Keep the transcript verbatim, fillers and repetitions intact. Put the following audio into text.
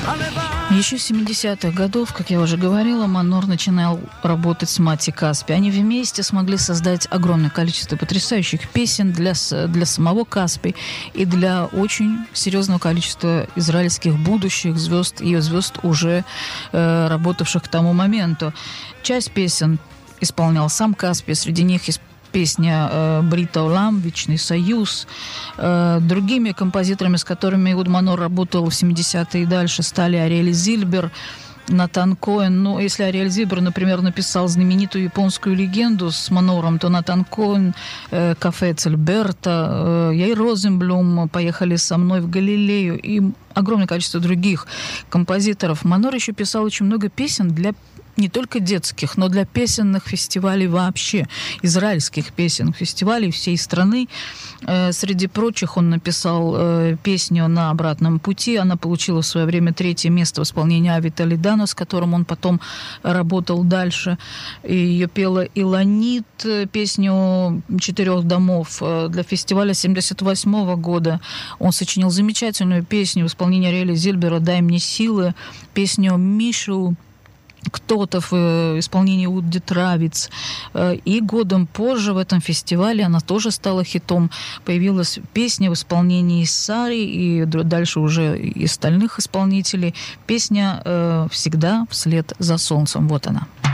Еще с семидесятых годов, как я уже говорила, Манор начинал работать с Мати Каспи. Они вместе смогли создать огромное количество потрясающих песен для, для самого Каспи и для очень серьезного количества израильских будущих звезд, ее звезд, уже э, работавших к тому моменту. Часть песен исполнял сам Каспи, среди них есть песня э, «Брит Олам», «Вечный союз». Э, другими композиторами, с которыми Эхуд Манор работал в семидесятые и дальше, стали Ариэль Зильбер, Натан Коэн. Ну, если Ариэль Зильбер, например, написал знаменитую японскую легенду с Манором, то Натан Коэн, э, «Кафе Цельберта», э, Яир Розенблюм, «Поехали со мной в Галилею» и огромное количество других композиторов. Манор еще писал очень много песен для не только детских, но для песенных фестивалей вообще, израильских песенных фестивалей всей страны. Э, среди прочих он написал э, песню «На обратном пути». Она получила в свое время третье место в исполнении Ави Толедано, с которым он потом работал дальше. И ее пела Иланит, песню «Четырех домов» для фестиваля семьдесят восьмого года. Он сочинил замечательную песню в исполнении Ариэля Зильбера «Дай мне силы», песню «Мишу», кто-то в исполнении Удди Травиц. И годом позже в этом фестивале она тоже стала хитом. Появилась песня в исполнении Сари и дальше уже и остальных исполнителей. Песня «Всегда вслед за солнцем». Вот она.